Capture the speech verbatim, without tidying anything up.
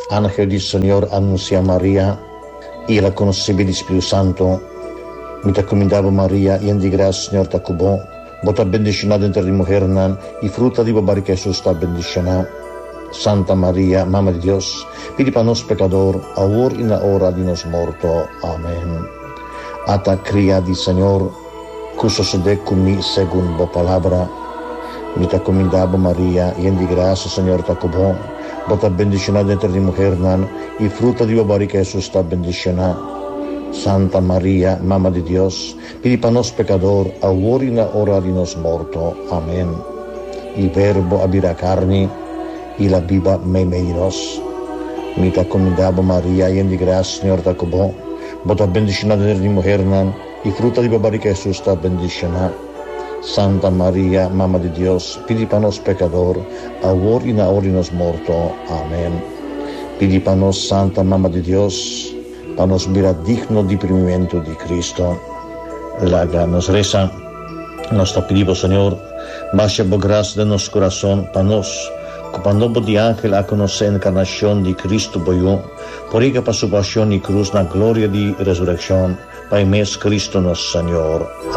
Ángel del Señor anuncia a María y la concebida del Espíritu Santo. Mi te comendavo María, y en di gracia, Señor te cubo. Vos bendicionada entre las mujeres, y fruta di barriga Jesús está bendicionada. Santa María, Mamma de Dios, pidi para nos pecador, ahora y en la hora de nos muerto. Amén. Ata cría di Señor, que sucede conmigo según tu palabra. Mi te comendavo María, y en di gracia, Señor te cubo. Vos bendicionada entre las mujeres, y fruta di barriga Jesús está bendicionada. Santa María, Mamma de Dios, pidi para nos pecador, ahora y en la hora de nos muerto. Amén. Il Verbo abira carne, y la viva me menos. Mi te comendavo María, y en di gracia, Señor te cubo. Vos bendicionada entre las mujeres, y fruta di barriga Jesús está bendicionada. Santa María, Mamma de Dios, pidi para nos pecador, ahora y en la hora de nos muerto. Amén. Pidi para nos, Santa Mamma de Dios, para nos mirar digno de primimiento de Cristo. La nos reza, nos te pedimos, Señor, baja por gracia de nuestro corazón, para nos, cuando de ángel a conocer la encarnación de Cristo, por ella para su pasión y cruz, la gloria de resurrección, para mes Cristo nuestro Señor.